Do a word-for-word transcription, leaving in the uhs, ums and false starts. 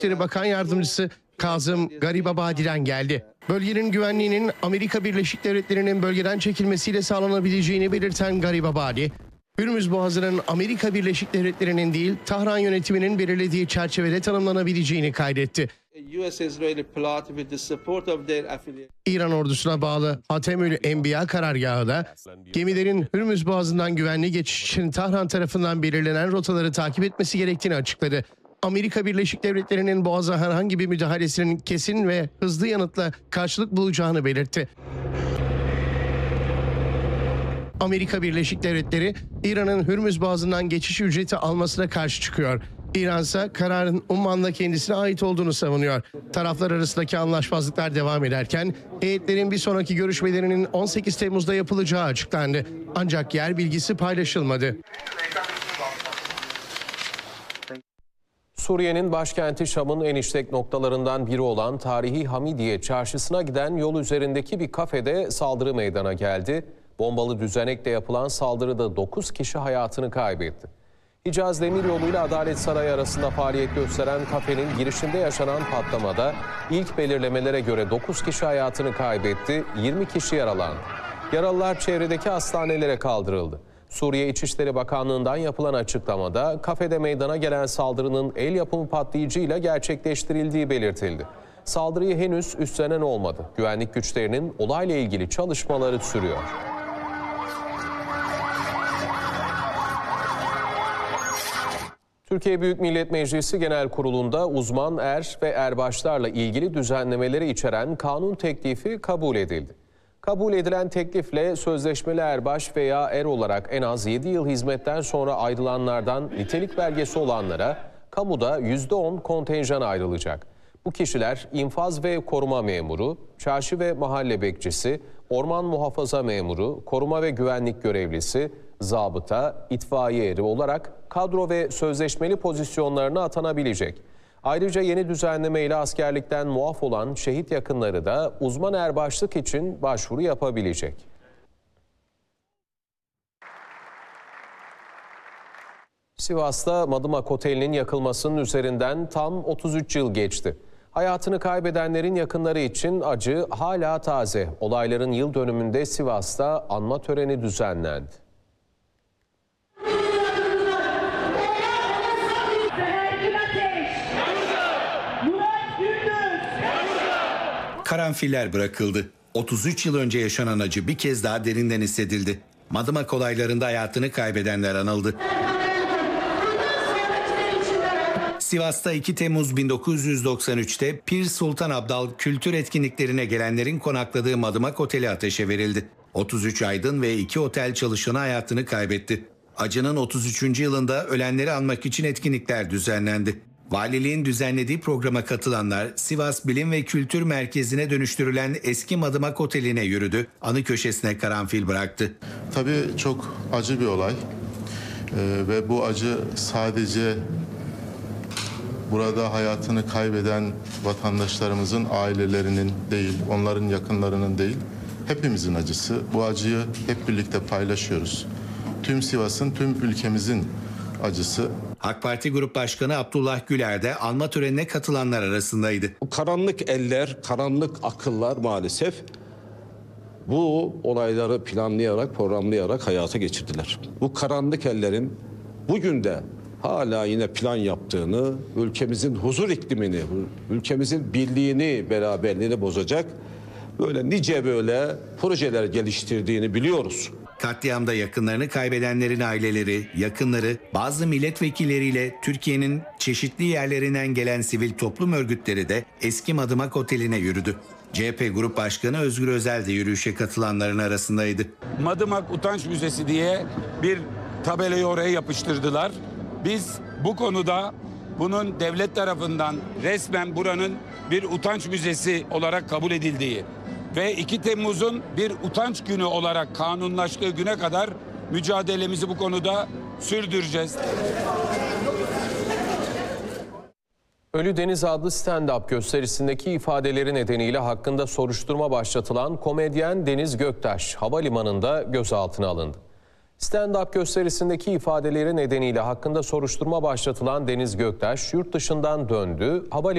Dışişleri Bakan Yardımcısı Kazım Garibabadi'den geldi. Bölgenin güvenliğinin Amerika Birleşik Devletleri'nin bölgeden çekilmesiyle sağlanabileceğini belirten Garibabadi, Hürmüz Boğazı'nın Amerika Birleşik Devletleri'nin değil, Tahran yönetiminin belirlediği çerçevede tanımlanabileceğini kaydetti. İran ordusuna bağlı Hatemül Enbiya karargahı da gemilerin Hürmüz Boğazı'ndan güvenli geçiş için Tahran tarafından belirlenen rotaları takip etmesi gerektiğini açıkladı. Amerika Birleşik Devletleri'nin Boğaz'a herhangi bir müdahalesinin kesin ve hızlı yanıtla karşılık bulacağını belirtti. Amerika Birleşik Devletleri, İran'ın Hürmüz Boğazı'ndan geçiş ücreti almasına karşı çıkıyor. İran ise kararın Umman'da kendisine ait olduğunu savunuyor. Taraflar arasındaki anlaşmazlıklar devam ederken heyetlerin bir sonraki görüşmelerinin on sekiz Temmuz'da yapılacağı açıklandı. Ancak yer bilgisi paylaşılmadı. Suriye'nin başkenti Şam'ın en işlek noktalarından biri olan tarihi Hamidiye Çarşısı'na giden yol üzerindeki bir kafede saldırı meydana geldi. Bombalı düzenekle yapılan saldırıda dokuz kişi hayatını kaybetti. Hicaz Demiryolu ile Adalet Sarayı arasında faaliyet gösteren kafenin girişinde yaşanan patlamada ilk belirlemelere göre dokuz kişi hayatını kaybetti, yirmi kişi yaralandı. Yaralılar çevredeki hastanelere kaldırıldı. Suriye İçişleri Bakanlığı'ndan yapılan açıklamada kafede meydana gelen saldırının el yapımı patlayıcıyla gerçekleştirildiği belirtildi. Saldırıyı henüz üstlenen olmadı. Güvenlik güçlerinin olayla ilgili çalışmaları sürüyor. Türkiye Büyük Millet Meclisi Genel Kurulu'nda uzman er ve erbaşlarla ilgili düzenlemeleri içeren kanun teklifi kabul edildi. Kabul edilen teklifle sözleşmeli erbaş veya er olarak en az yedi yıl hizmetten sonra ayrılanlardan nitelik belgesi olanlara kamuda yüzde on kontenjan ayrılacak. Bu kişiler infaz ve koruma memuru, çarşı ve mahalle bekçisi, orman muhafaza memuru, koruma ve güvenlik görevlisi, zabıta, itfaiye eri olarak kadro ve sözleşmeli pozisyonlarına atanabilecek. Ayrıca yeni düzenleme ile askerlikten muaf olan şehit yakınları da uzman erbaşlık için başvuru yapabilecek. Sivas'ta Madımak Oteli'nin yakılmasının üzerinden tam otuz üç yıl geçti. Hayatını kaybedenlerin yakınları için acı hala taze. Olayların yıl dönümünde Sivas'ta anma töreni düzenlendi. Karanfiller bırakıldı. otuz üç yıl önce yaşanan acı bir kez daha derinden hissedildi. Madımak olaylarında hayatını kaybedenler anıldı. Sivas'ta iki Temmuz bin dokuz yüz doksan üç'te Pir Sultan Abdal kültür etkinliklerine gelenlerin konakladığı Madımak Oteli ateşe verildi. otuz üç aydın ve iki otel çalışanı hayatını kaybetti. Acının otuz üçüncü yılında ölenleri anmak için etkinlikler düzenlendi. Valiliğin düzenlediği programa katılanlar Sivas Bilim ve Kültür Merkezi'ne dönüştürülen eski Madımak Oteli'ne yürüdü. Anı köşesine karanfil bıraktı. Tabii çok acı bir olay ee, ve bu acı sadece burada hayatını kaybeden vatandaşlarımızın ailelerinin değil, onların yakınlarının değil, hepimizin acısı. Bu acıyı hep birlikte paylaşıyoruz. Tüm Sivas'ın, tüm ülkemizin acısı. AK Parti Grup Başkanı Abdullah Güler de anma törenine katılanlar arasındaydı. Bu karanlık eller, karanlık akıllar maalesef bu olayları planlayarak, programlayarak hayata geçirdiler. Bu karanlık ellerin bugün de hala yine plan yaptığını, ülkemizin huzur iklimini, ülkemizin birliğini, beraberliğini bozacak böyle nice böyle projeler geliştirdiğini biliyoruz. Katliamda yakınlarını kaybedenlerin aileleri, yakınları, bazı milletvekilleriyle Türkiye'nin çeşitli yerlerinden gelen sivil toplum örgütleri de eski Madımak Oteli'ne yürüdü. C H P Grup Başkanı Özgür Özel de yürüyüşe katılanların arasındaydı. Madımak Utanç Müzesi diye bir tabelayı oraya yapıştırdılar. Biz bu konuda bunun devlet tarafından resmen buranın bir utanç müzesi olarak kabul edildiği ve iki Temmuz'un bir utanç günü olarak kanunlaştığı güne kadar mücadelemizi bu konuda sürdüreceğiz. Ölü Deniz adlı stand-up gösterisindeki ifadeleri nedeniyle hakkında soruşturma başlatılan komedyen Deniz Göktaş havalimanında gözaltına alındı. Stand-up gösterisindeki ifadeleri nedeniyle hakkında soruşturma başlatılan Deniz Göktaş yurt dışından döndü. Havalimanı